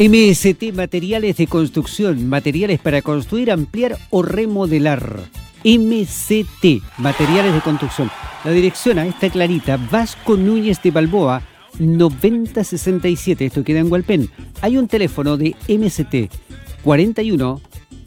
MST Materiales de Construcción, materiales para construir, ampliar o remodelar. MST Materiales de Construcción. La dirección está clarita, Vasco Núñez de Balboa, 9067, esto queda en Hualpén. Hay un teléfono de MST, 41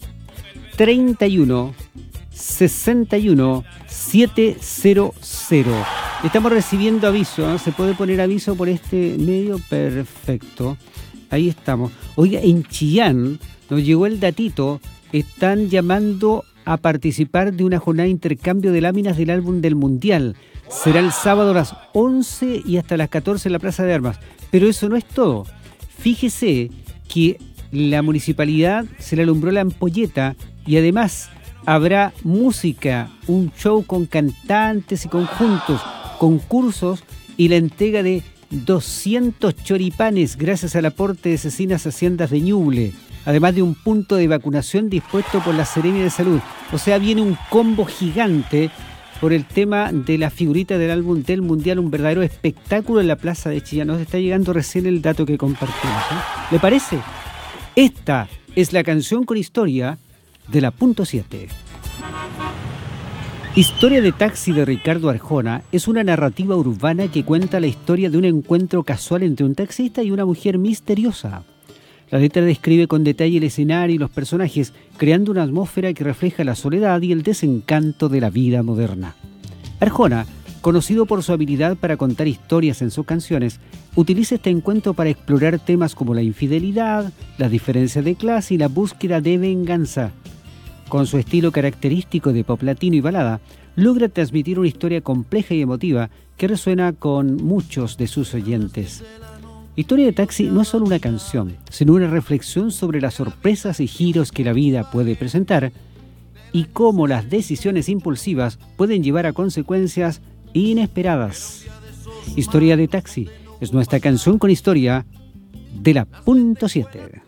31 61 700. Estamos recibiendo aviso, ¿no? ¿Se puede poner aviso por este medio? Perfecto. Ahí estamos. Oiga, en Chillán nos llegó el datito. Están llamando a participar de una jornada de intercambio de láminas del álbum del Mundial. Será el sábado a las 11 y hasta las 14 en la Plaza de Armas. Pero eso no es todo. Fíjese que la municipalidad se le alumbró la ampolleta y además habrá música, un show con cantantes y conjuntos, concursos y la entrega de 200 choripanes gracias al aporte de Cecinas Haciendas de Ñuble, además de un punto de vacunación dispuesto por la Seremia de Salud. O sea, viene un combo gigante por el tema de la figurita del álbum del Mundial, un verdadero espectáculo en la Plaza de Chillán. Nos está llegando recién el dato que compartimos, ¿eh? ¿Le parece? Esta es la canción con historia de la Punto 7. Historia de Taxi de Ricardo Arjona es una narrativa urbana que cuenta la historia de un encuentro casual entre un taxista y una mujer misteriosa. La letra describe con detalle el escenario y los personajes, creando una atmósfera que refleja la soledad y el desencanto de la vida moderna. Arjona, conocido por su habilidad para contar historias en sus canciones, utiliza este encuentro para explorar temas como la infidelidad, las diferencias de clase y la búsqueda de venganza. Con su estilo característico de pop latino y balada, logra transmitir una historia compleja y emotiva que resuena con muchos de sus oyentes. Historia de Taxi no es solo una canción, sino una reflexión sobre las sorpresas y giros que la vida puede presentar y cómo las decisiones impulsivas pueden llevar a consecuencias inesperadas. Historia de Taxi es nuestra canción con historia de la Punto 7.